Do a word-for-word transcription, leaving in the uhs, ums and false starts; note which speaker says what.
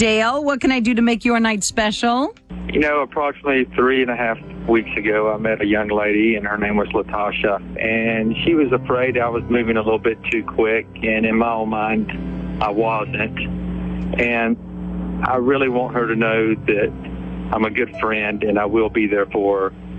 Speaker 1: Dale, what can I do to make your night special?
Speaker 2: You know, approximately three and a half weeks ago, I met a young lady, and her name was Latasha, and she was afraid I was moving a little bit too quick, and in my own mind, I wasn't. And I really want her to know that I'm a good friend, and I will be there for her